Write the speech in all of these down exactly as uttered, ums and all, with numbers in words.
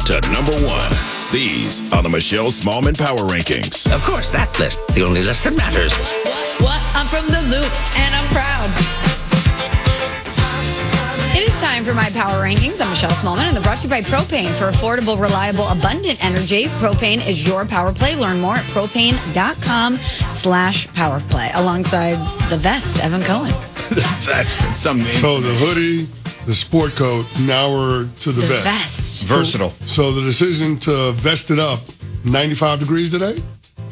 to number one. These are the Michelle Smallman Power Rankings. Of course, that list. The only list that matters. What? I'm from the Loop, and I'm proud. It is time for my Power Rankings. I'm Michelle Smallman, and they're brought to you by Propane. For affordable, reliable, abundant energy, Propane is your power play. Learn more at propane.com slash power play. Alongside the vest, Evan Cohen. The vest and some name. So the hoodie, the sport coat, now we're to the, The vest. vest. Versatile. So the decision to vest it up, ninety-five degrees today?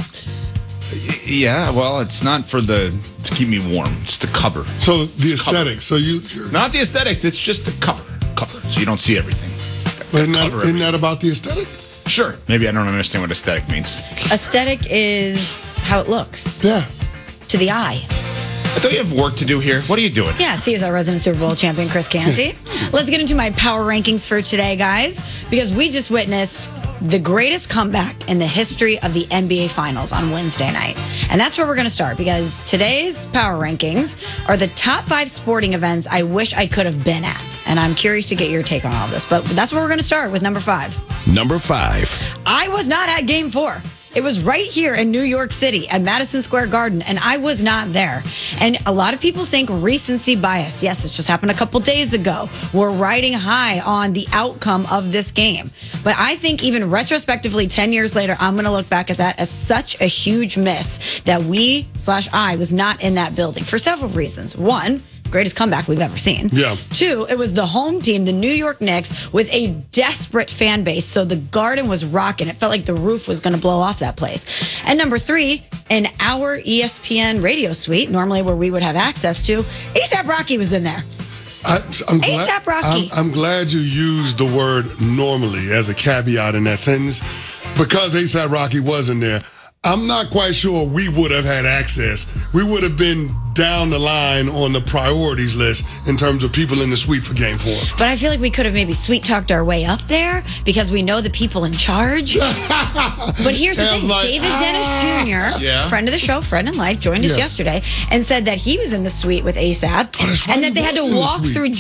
Yeah, well, it's not for the to keep me warm. It's to cover. So the It's cover. aesthetics. So you, you're, Not the aesthetics. It's just to cover. Cover. So you don't see everything. but isn't, that, Cover isn't that about the aesthetic? Sure. Maybe I don't understand what aesthetic means. Aesthetic is how it looks Yeah. to the eye. I thought you have work to do here. What are you doing? Yes, he is our resident Super Bowl champion, Chris Canty. Let's get into my power rankings for today, guys, because we just witnessed the greatest comeback in the history of the N B A Finals on Wednesday night. And that's where we're going to start, because today's power rankings are the top five sporting events I wish I could have been at. And I'm curious to get your take on all this. But that's where we're going to start with number five. Number five. I was not at game four. It was right here in New York City at Madison Square Garden, and I was not there. And a lot of people think recency bias. Yes, it just happened a couple days ago. We're riding high on the outcome of this game. But I think even retrospectively, ten years later, I'm going to look back at that as such a huge miss that we slash I was not in that building for several reasons. One, greatest comeback we've ever seen. Yeah. Two, it was the home team, the New York Knicks, with a desperate fan base. So the Garden was rocking. It felt like the roof was going to blow off that place. And number three, in our E S P N radio suite, normally where we would have access to, ASAP Rocky was in there. I, I'm, glad, A$AP Rocky. I'm, I'm glad you used the word normally as a caveat in that sentence, because ASAP Rocky wasn't there. I'm not quite sure we would have had access. We would have been down the line on the priorities list in terms of people in the suite for game four. But I feel like we could have maybe sweet talked our way up there because we know the people in charge. But here's the Sounds thing. like, David Dennis Junior, Yeah. friend of the show, friend in life, joined us Yeah. yesterday and said that he was in the suite with ASAP Oh, that's right, and that he they had was to in the walk suite. through